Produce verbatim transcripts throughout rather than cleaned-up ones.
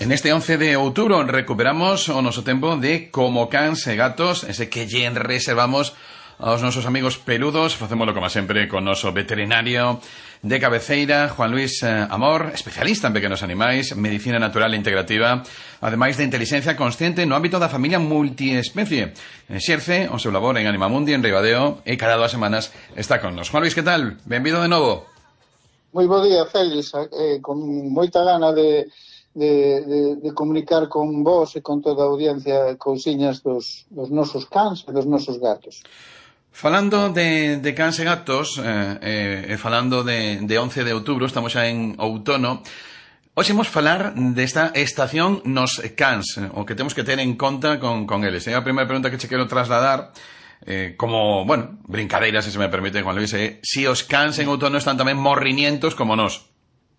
En este once de outubro recuperamos o noso tempo de Como Cans e Gatos, ese que lle reservamos aos nosos amigos peludos. Facémolo, como sempre, con noso veterinario de cabeceira, Juan Luis eh, Amor, especialista en pequenos animais, medicina natural e integrativa, ademais de inteligencia consciente no ámbito da familia multiespecie. Exerce o seu labor en Animamundi, en Ribadeo, e cada dúas semanas está con nos. Juan Luis, que tal? Benvido de novo. Moi bo día, Félix, eh, con moita gana de, de, de, de comunicar con vos e con toda a audiencia cousiñas dos, dos nosos cans e dos nosos gatos. Falando de, de cans e gatos, eh, eh, falando de, de once de outubro, estamos xa en outono, hoxe imos falar desta estación nos cans, o que temos que ter en conta con, con eles. É a primeira pregunta que che quero trasladar, eh, como, bueno, brincadeira, se se me permite, Juan Luis, eh, si os cans en outono están tamén morrinientos como nós.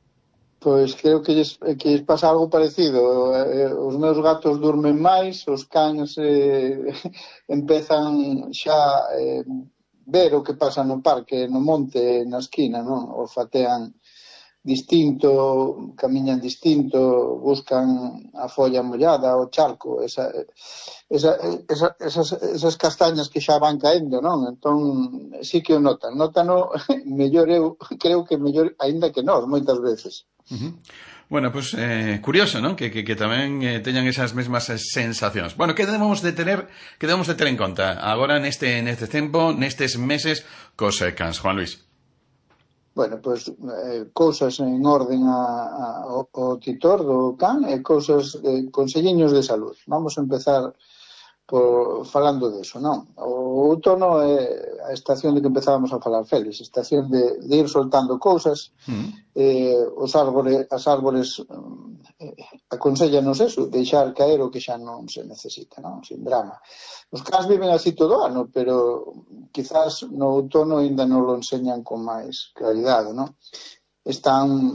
Pois creo que lles, que lles pasa algo parecido. Eh, os meus gatos durmen máis, os cans eh, empezan xa eh, ver o que pasa no parque, no monte, na esquina, non? Olfatean distinto, camiñan distinto, buscan a folla mollada, o charco, esa, esa, esa, esas, esas castañas que xa van caendo, non? Entón, sí que o notan. Nótano mellor, eu creo que mellor aínda que nós, moitas veces. Uh-huh. Bueno, pues eh, curioso, ¿no? Que, que, que tamén eh, teñan esas mesmas sensacións. Bueno, que debemos de tener, que debemos de ter en conta agora neste neste tempo, nestes meses cos eh, cans, Juan Luis? Bueno, pois eh, cousas en orden a, a, ao, ao titor do can e cousas, eh, conselliños de salud. Vamos a empezar por, falando deso, non? O outono é a estación de que empezábamos a falar, Félix, estación de, de ir soltando cousas, mm. eh, os árbores, as árbores eh, aconsellanos eso, deixar caer o que xa non se necesita, non? Sin drama. Os cans viven así todo o ano, pero quizás no outono ainda non lo enseñan con máis claridade, non? Están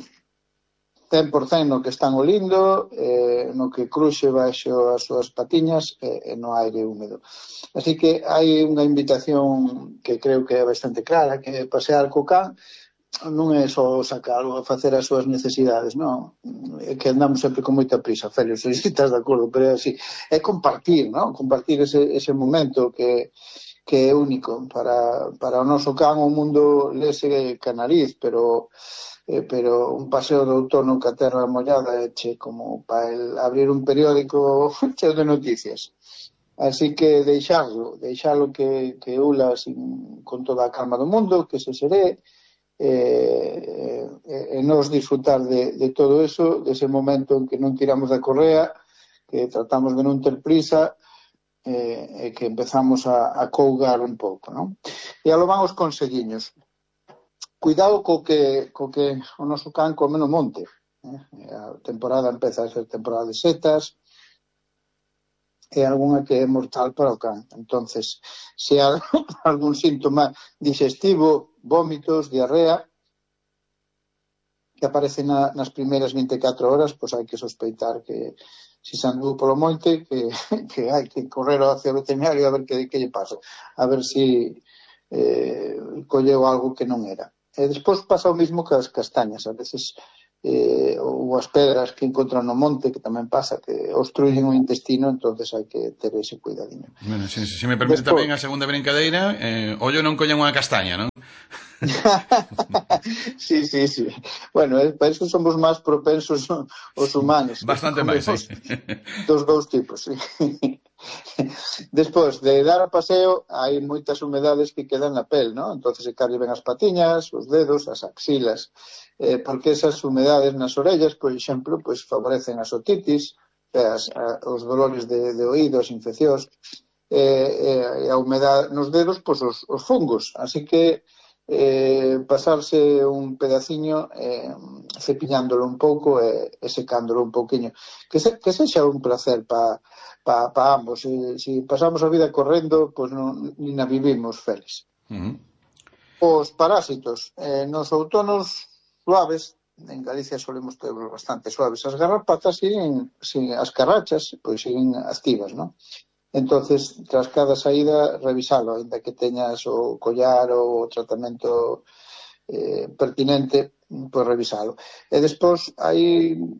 cen por cento no que están olindo, eh, no que cruxe baixo as súas patiñas e, e no aire húmedo. Así que hai unha invitación que creo que é bastante clara, que pasear co can non é só sacarlo a facer as súas necesidades, non? É que andamos sempre con moita prisa, Félix, se estás de acordo, pero é así. É compartir, non? Compartir ese, ese momento que, que é único. Para, para o noso can o mundo lese ca nariz, pero, eh, pero un paseo de outono ca terra mollada é che como para el abrir un periódico cheo de noticias. Así que deixarlo, deixarlo que, que ula sin, con toda a calma do mundo, que se seré, e eh, eh, nos disfrutar de, de todo eso, dese momento en que non tiramos da correa, que tratamos de non ter prisa eh, e que empezamos a, a cougar un pouco, non? E alo van os conselliños. Cuidado co que, co que o noso can come no monte, eh? A temporada empeza a ser temporada de setas, e algunha que é mortal para o can. Entonces, se hai algún síntoma digestivo, vómitos, diarrea, que aparece na, nas primeiras vinte e catro horas, pois hai que sospeitar que se se andou polo monte, que, que hai que correr ao veterinario a ver que, que lle pasa, a ver se eh, colleu algo que non era. E despois pasa o mismo que as castañas, a veces eh, ou as pedras que encontran no monte, que tamén pasa, que obstruyen o intestino, entonces hai que ter ese cuidadinho. Bueno, se, se me permite despois... tamén a segunda brincadeira, eh, ollo non collen unha castaña, non? sí, sí, sí. Bueno, eh, para eso somos máis propensos os humanos. Bastante máis, sí. Dos dous tipos, sí. Despois de dar a paseo, hai moitas humedades que quedan na pel, ¿no? Entonces se carlle ben as patiñas, os dedos, as axilas, eh, porque esas humedades nas orellas, por exemplo, pues favorecen as otitis, as, a, os dolores de, de oídos, infeccións, eh, e a humedade nos dedos, pues os, os fungos. Así que eh, pasarse un pedaciño eh, cepiñándolo un pouco e, e secándolo un pouquiño. Que, se, que sexa un placer para pa, pa ambos. Se si pasamos a vida correndo, pois pues non, ni na vivimos, Félix. Uh-huh. Os parásitos, eh, nos outonos suaves, en Galicia solemos ter bastante suaves, as garrapatas siguen, siguen as carrachas, pois siguen activas, non? Entonces, tras cada saída, revisalo, ainda que teñas o collar ou o tratamento eh, pertinente, pois revisalo. E despois hai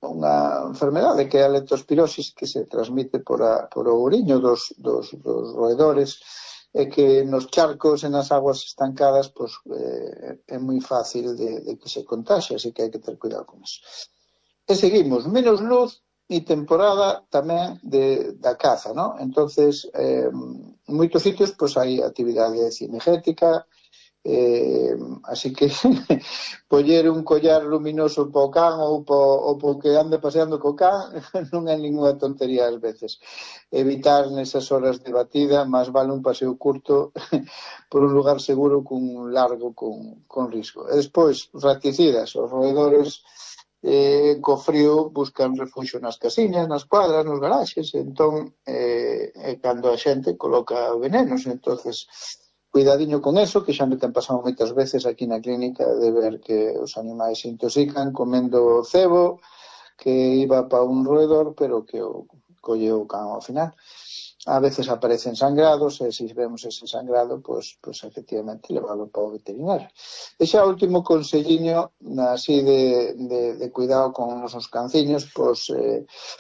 unha enfermedade que é a leptospirosis, que se transmite por, a, por o uriño dos, dos, dos roedores, e que nos charcos e nas aguas estancadas pues, eh, é moi fácil de, de que se contaxe, así que hai que ter cuidado con eso. E seguimos, menos luz e temporada tamén de, da caza, ¿no? Entonces, eh, en moitos sitios pues, hai actividade cinegética, Eh, así que poñer un collar luminoso para o can ou para o que ande paseando co can non é ninguna tontería ás veces. Evitar nesas horas de batida, máis vale un paseo curto por un lugar seguro cun largo con, con risco. E despois, os raticidas, os roedores eh, co frío buscan refugio nas casiñas, nas cuadras, nos garaxes, entón eh, eh, cando a xente coloca venenos, entonces cuidadiño con eso, que xa me ten pasado moitas veces aquí na clínica de ver que os animais se intoxican comendo cebo que iba para un roedor, pero que o colleu o can ao final. A veces aparecen sangrados e se vemos ese sangrado, pois, pois efectivamente levalo para o veterinario. E xa o último conselliño así de, de, de cuidado con os nosos canciños, pois eh,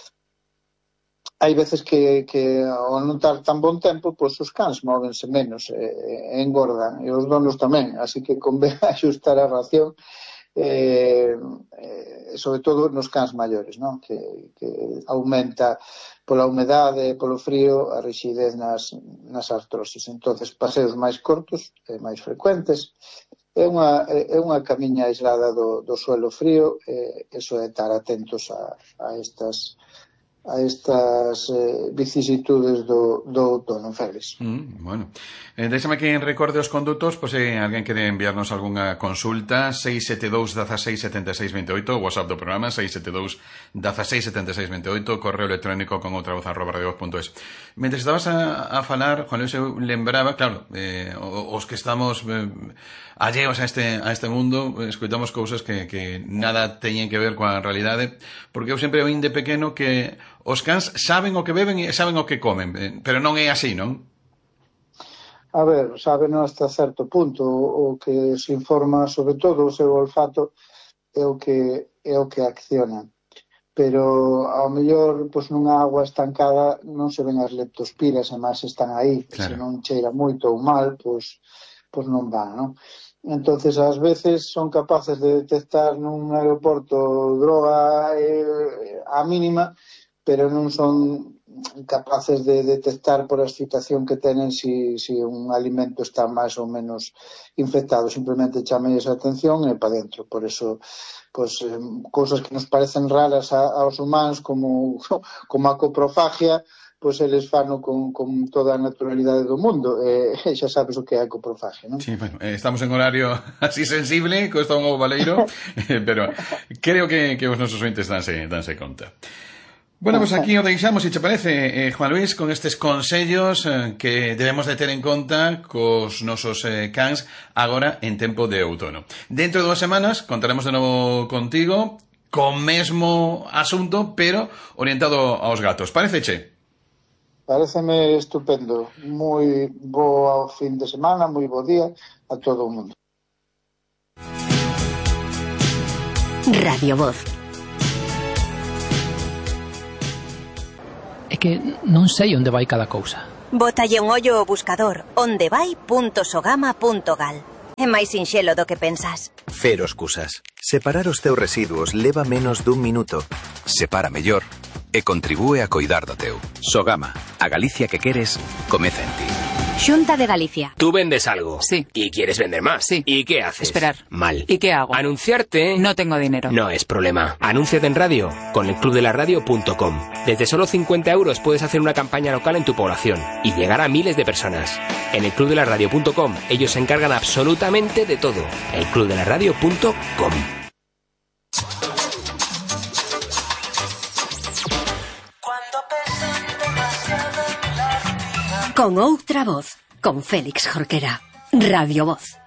hai veces que, que ao non estar tan bon tempo, pois os cans móvense menos e, e engordan, e os donos tamén, así que convén axustar a ración, eh, eh, sobre todo nos cans maiores, non? Que, que aumenta pola humedade, polo frío, a rixidez nas, nas artrosis. Entonces, paseos máis cortos e máis frecuentes, é unha, é unha camiña aislada do, do suelo frío, e eso é estar atentos a, a estas a estas eh, vicisitudes do, do outono, Félix. Mm, bueno, eh, déxame que recorde os condutos, pois se eh, alguén quere enviarnos algunha consulta, seis sete dous, dezasseis, setenta e seis, vinte e oito, WhatsApp do programa, seis sete dous, dezasseis, setenta e seis, vinte e oito, correo electrónico con outra voz arroba radiovoz punto es. Mentre estabas a, a falar, Juan Luis, eu lembraba, claro, eh, os que estamos eh, alleos a este, a este mundo, escoitamos cousas que, que nada teñen que ver coa realidade, porque eu sempre oín de pequeno que os cans saben o que beben e saben o que comen, pero non é así, non? A ver, saben hasta certo punto. O que se informa, sobre todo, o seu olfato é o que é o que acciona. Pero, ao mellor, pois, nunha agua estancada non se ven as leptospiras, e máis están aí. Claro. Se non cheira moito ou mal, pois, pois non van, non? Entonces, ás veces son capaces de detectar nun aeroporto droga eh, a mínima, pero non son capaces de detectar por a excitación que tenen si, si un alimento está máis ou menos infectado. Simplemente chamen esa atención e para dentro. Por eso, pues, eh, cousas que nos parecen raras a, aos humanos, como, como a coprofagia, pois pues eles fano con, con toda a naturalidade do mundo, e eh, xa sabes o que é a coprofagia, non? Sí, bueno, eh, estamos en horario así sensible, costa un ovo baleiro, eh, pero creo que, que os nosos ointes danse, danse conta. Bueno, pues aquí o deixamos, se che parece, eh, Juan Luis, con estes consellos eh, que debemos de ter en conta cos nosos eh, cans agora en tempo de outono. Dentro de dúas semanas contaremos de novo contigo con mesmo asunto, pero orientado aos gatos. Paréceche? Paréceme estupendo. Moi bo fin de semana, moi bo día a todo o mundo. Radio Voz. É que non sei onde vai cada cousa. Bótalle un ollo ao buscador ondevai punto sogama punto gal. É máis sinxelo do que pensas. Cero excusas. Separar os teus residuos leva menos dun minuto. Separa mellor e contribúe a coidar do teu. Sogama, a Galicia que queres, comeza en ti. Xunta de Galicia. Tú vendes algo. Sí. ¿Y quieres vender más? Sí. ¿Y qué haces? Esperar. Mal. ¿Y qué hago? Anunciarte. No tengo dinero. No es problema. Anúnciate en radio con el club de la radio punto com. Desde solo cincuenta euros puedes hacer una campaña local en tu población y llegar a miles de personas. En el club de la radio punto com ellos se encargan absolutamente de todo. el club de la radio punto com. Con outra voz, con Félix Jorquera. Radio Voz.